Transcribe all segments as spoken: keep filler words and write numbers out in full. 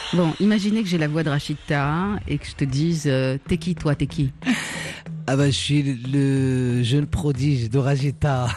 Bon, imaginez que j'ai la voix de Rachida et que je te dise euh, t'es qui toi, t'es qui? Ah bah je suis le jeune prodige de Rachida.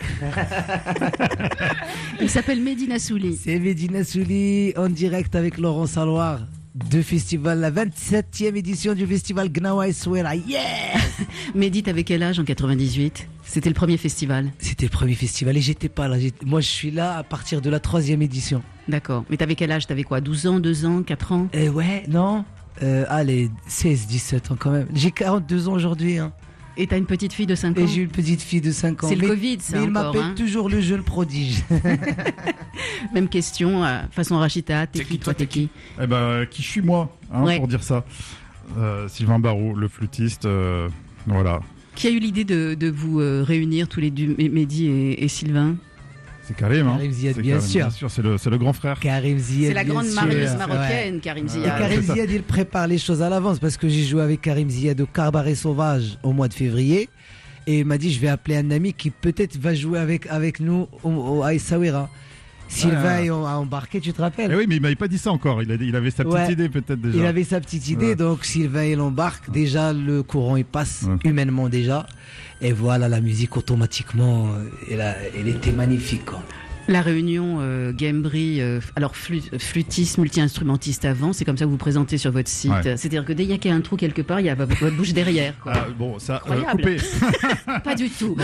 Il s'appelle Medina Souli. C'est Medina Souli en direct avec Laurent Saloir. De festival, la vingt-septième édition du festival Gnawa Essaouira. Yeah! Mehdi, t'avais quel âge en quatre-vingt-dix-huit? C'était le premier festival. C'était le premier festival et j'étais pas là. J'étais... Moi, je suis là à partir de la troisième édition. D'accord. Mais t'avais quel âge? T'avais quoi? douze ans, deux ans, quatre ans? Eh ouais, non. Euh, allez, seize, dix-sept ans quand même. J'ai quarante-deux ans aujourd'hui. Hein. Et t'as une petite fille de cinq ans? Et j'ai une petite fille de cinq ans. C'est le mais, Covid, ça. Mais il encore, m'appelle hein. toujours le jeune prodige. Même question, euh, façon Rachida, t'es qui, toi, t'es qui? Eh ben, qui je suis moi, hein, Ouais. pour dire ça. Euh, Sylvain Barrault, le flûtiste, euh, voilà. Qui a eu l'idée de, de vous euh, réunir tous les deux, Mehdi et, et Sylvain? C'est Karim, hein. Karim Ziad, C'est bien Karim, sûr. Bien sûr, c'est le, c'est le grand frère. Karim Ziad. C'est la bien grande sûr. marieuse marocaine, Ouais. Karim Et Ziad. Karim c'est ça. Ziad, il prépare les choses à l'avance parce que j'ai joué avec Karim Ziad au Cabaret Sauvage au mois de février. Et il m'a dit, je vais appeler un ami qui peut-être va jouer avec, avec nous au, au, à Essaouira. Sylvain Ah. a embarqué, tu te rappelles? Eh oui, mais il m'avait pas dit ça encore. Il, a, il avait sa petite Ouais. idée peut-être déjà. Il avait sa petite idée, Ouais. donc Sylvain il embarque. Déjà, le courant il passe Ouais. humainement déjà. Et voilà, la musique automatiquement, euh, elle, a- elle était magnifique. Quoi. La réunion euh, Gambry, euh, alors flû- flûtiste, multi-instrumentiste avant, c'est comme ça que vous vous présentez sur votre site. Ouais. C'est-à-dire que dès qu'il y a un trou quelque part, il y a votre votre bouche derrière. Quoi. Ah, bon, ça, euh, Incroyable. coupé. Pas du tout.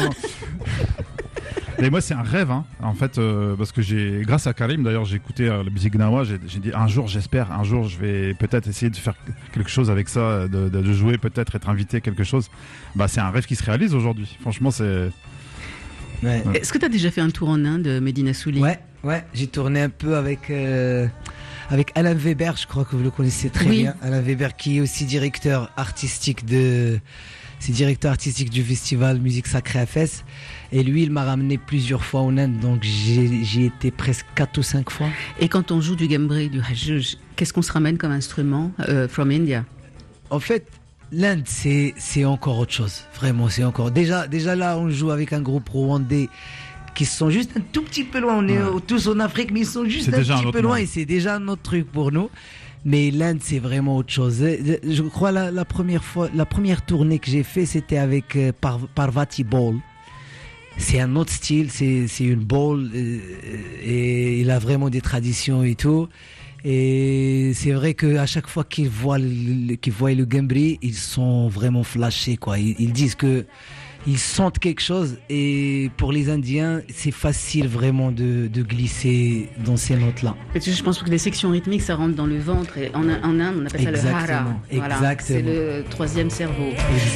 Et moi, c'est un rêve, hein, en fait, euh, parce que j'ai, grâce à Karim, d'ailleurs, j'ai écouté euh, la musique Gnawa, j'ai, j'ai dit un jour, j'espère, un jour, je vais peut-être essayer de faire quelque chose avec ça, de, de, de jouer, peut-être être invité à quelque chose. Bah, c'est un rêve qui se réalise aujourd'hui. Franchement, c'est. Ouais. Ouais. Est-ce que tu as déjà fait un tour en Inde, Medina Souli? Ouais, ouais, j'ai tourné un peu avec, euh, avec Alain Weber, je crois que vous le connaissez très Oui. bien. Alain Weber qui est aussi directeur artistique de, c'est directeur artistique du festival Musique Sacrée à Fès. Et lui, il m'a ramené plusieurs fois en Inde, donc j'ai, j'y étais presque quatre ou cinq fois. Et quand on joue du Gambry, du Hajj, qu'est-ce qu'on se ramène comme instrument euh, from India? En fait, l'Inde, c'est, c'est encore autre chose. Vraiment, c'est encore. Déjà, déjà là, on joue avec un groupe rwandais qui sont juste un tout petit peu loin. On est Ouais. euh, tous en Afrique, mais ils sont juste C'est un déjà un petit autre peu loin monde. et c'est déjà un autre truc pour nous. Mais l'Inde, c'est vraiment autre chose. Euh, Je crois la, la première fois, la première tournée que j'ai fait, c'était avec euh, Par- Parvati Ball. C'est un autre style, c'est, c'est une ball euh, et il a vraiment des traditions et tout. Et c'est vrai qu'à chaque fois qu'ils voient le, qu'ils voient le Gambry, ils sont vraiment flashés, quoi. Ils, ils disent que ils sentent quelque chose. Et pour les Indiens, c'est facile vraiment de, de glisser dans ces notes-là. Parce que je pense que les sections rythmiques, ça rentre dans le ventre. Et en, en Inde, on appelle ça le hara. Exactement, Voilà. exactement. C'est le troisième cerveau.